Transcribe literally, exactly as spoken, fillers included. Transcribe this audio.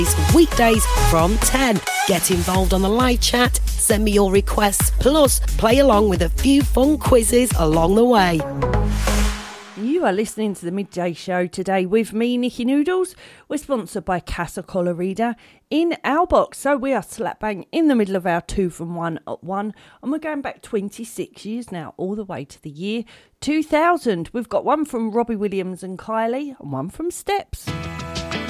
weekdays from ten. Get involved on the live chat, send me your requests, plus play along with a few fun quizzes along the way. You are listening to the Midday Show today with me, Nikki Noodles. We're sponsored by Casa Colorida in our box. So we are slap bang in the middle of our two from one at one. And we're going back twenty-six years now, all the way to the year two thousand. We've got one from Robbie Williams and Kylie and one from Steps.